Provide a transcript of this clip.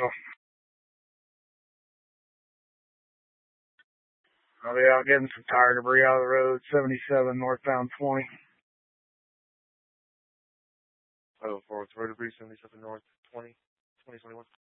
I'll be out getting some tire debris out of the road, 77 northbound 20. Oh, for road debris, 77 north, 20, 2021.